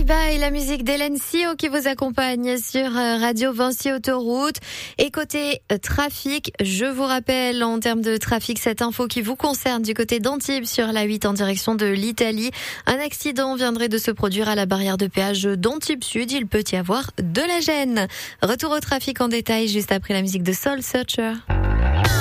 Aliba et la musique d'Hélène Sio qui vous accompagne sur Radio Vinci Autoroute. Et côté trafic, je vous rappelle en termes de trafic cette info qui vous concerne du côté d'Antibes sur la 8 en direction de l'Italie. Un accident viendrait de se produire à la barrière de péage d'Antibes Sud. Il peut y avoir de la gêne. Retour au trafic en détail juste après la musique de Soul Searcher.